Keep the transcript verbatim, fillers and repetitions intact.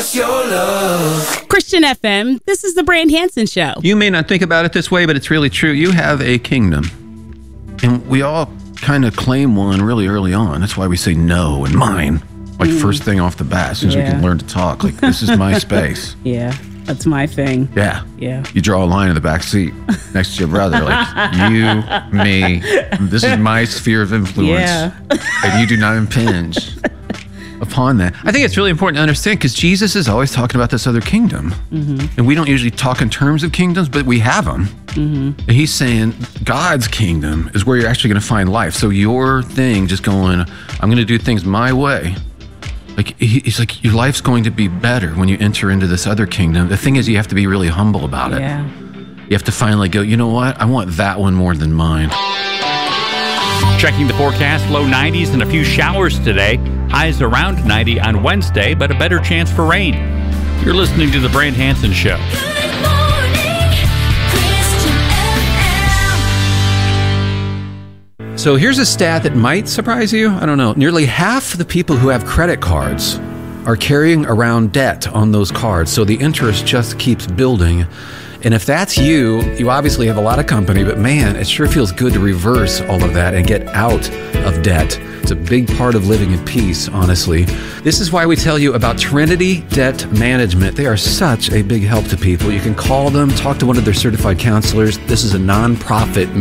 us your love. Christian F M, this is the Brand Hansen Show. You may not think about it this way, but it's really true. You have a kingdom. And we all kind of claim one really early on. That's why we say no and mine. Like mm. first thing off the bat, as soon as yeah. we can learn to talk. Like, this is my space. Yeah, that's my thing. Yeah. Yeah. You draw a line in the back seat next to your brother. Like, you, me, this is my sphere of influence. Yeah. And you do not impinge upon that. I think it's really important to understand because Jesus is always talking about this other kingdom. Mm-hmm. And we don't usually talk in terms of kingdoms, but we have them. Mm-hmm. And he's saying God's kingdom is where you're actually going to find life. So your thing, just going, I'm going to do things my way. Like, he's like, your life's going to be better when you enter into this other kingdom. The thing is, you have to be really humble about it. Yeah. You have to finally go, you know what? I want that one more than mine. Checking the forecast, low nineties and a few showers today. Highs around ninety on Wednesday, but a better chance for rain. You're listening to The Brand Hansen Show. Good morning, Christian F M. So here's a stat that might surprise you. I don't know. Nearly half the people who have credit cards are carrying around debt on those cards. So the interest just keeps building. And if that's you, you obviously have a lot of company, but man, it sure feels good to reverse all of that and get out of debt. It's a big part of living in peace, honestly. This is why we tell you about Trinity Debt Management. They are such a big help to people. You can call them, talk to one of their certified counselors. This is a nonprofit